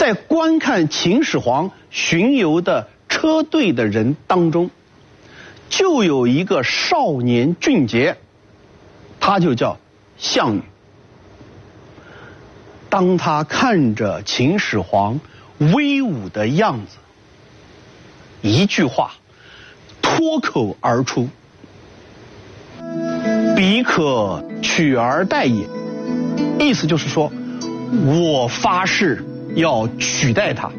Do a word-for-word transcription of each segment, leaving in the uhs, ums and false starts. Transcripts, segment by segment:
在观看秦始皇巡游的车队的人当中，就有一个少年俊杰，他就叫项羽。当他看着秦始皇威武的样子，一句话脱口而出：彼可取而代也。意思就是说，我发誓要取代他。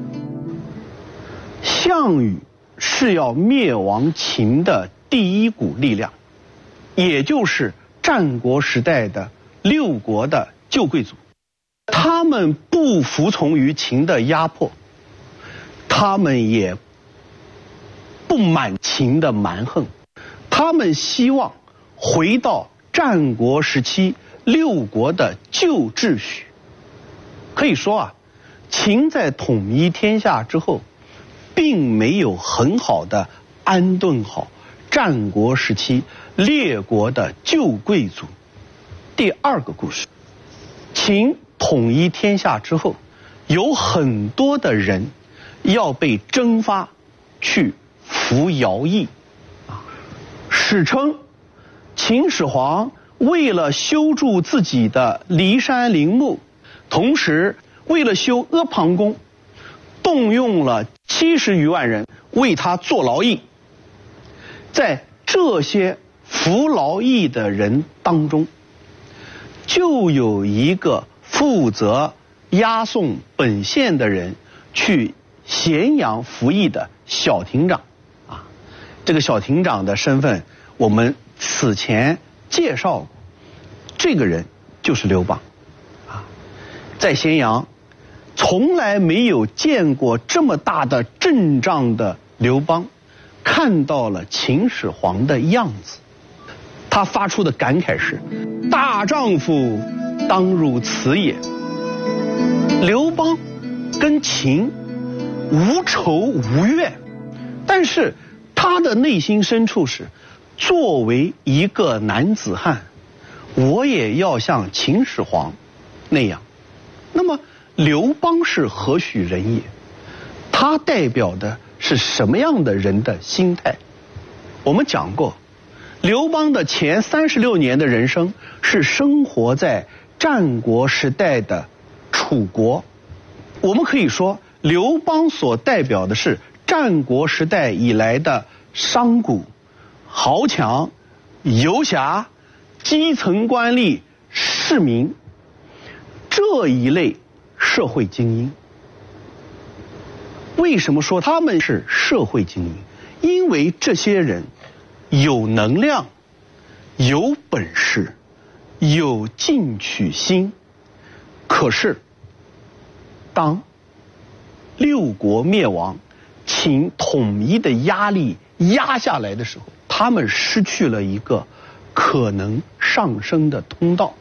项羽是要灭亡秦的第一股力量，也就是战国时代的六国的旧贵族。他们不服从于秦的压迫，他们也不满秦的蛮横，他们希望回到战国时期六国的旧秩序。可以说啊，秦在统一天下之后，并没有很好的安顿好战国时期列国的旧贵族。第二个故事，秦统一天下之后，有很多的人要被征发去服徭役。史称秦始皇为了修筑自己的骊山陵墓，同时为了修阿房宫，动用了七十余万人为他做劳役。在这些服劳役的人当中，就有一个负责押送本县的人去咸阳服役的小亭长啊。这个小亭长的身份我们此前介绍过，这个人就是刘邦啊。在咸阳从来没有见过这么大的阵仗的刘邦，看到了秦始皇的样子，他发出的感慨是：大丈夫当如此也。刘邦跟秦无仇无怨，但是他的内心深处是，作为一个男子汉，我也要像秦始皇那样。那么刘邦是何许人也？他代表的是什么样的人的心态？我们讲过，刘邦的前三十六年的人生是生活在战国时代的楚国。我们可以说，刘邦所代表的是战国时代以来的商贾、豪强、游侠、基层官吏、市民这一类社会精英。为什么说他们是社会精英？因为这些人有能量、有本事、有进取心。可是当六国灭亡、秦统一的压力压下来的时候，他们失去了一个可能上升的通道。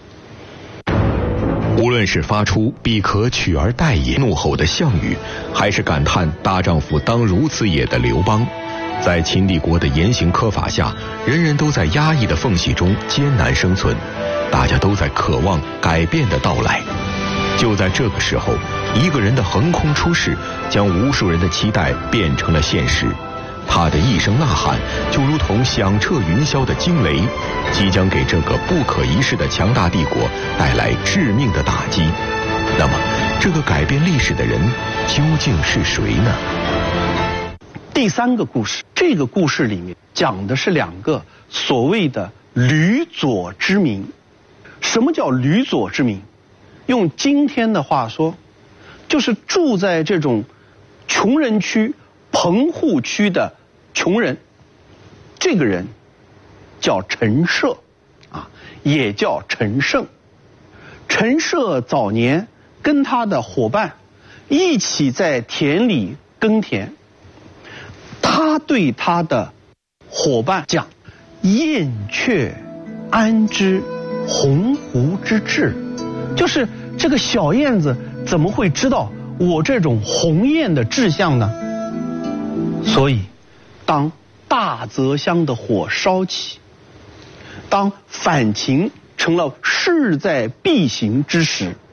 无论是发出彼可取而代也怒吼的项羽，还是感叹大丈夫当如此也的刘邦，在秦帝国的严刑苛法下，人人都在压抑的缝隙中艰难生存，大家都在渴望改变的到来。就在这个时候，一个人的横空出世，将无数人的期待变成了现实。他的一声呐喊，就如同响彻云霄的惊雷，即将给这个不可一世的强大帝国带来致命的打击。那么，这个改变历史的人究竟是谁呢？ 第三个故事，这个故事里面讲的是两个所谓的吕左之民。什么叫吕左之民？用今天的话说，就是住在这种穷人区、棚户区的穷人。这个人叫陈涉啊，也叫陈胜。陈涉早年跟他的伙伴一起在田里耕田，他对他的伙伴讲：燕雀安知鸿鹄之志？就是这个小燕子怎么会知道我这种鸿雁的志向呢？所以当大泽乡的火烧起，当反秦成了势在必行之时，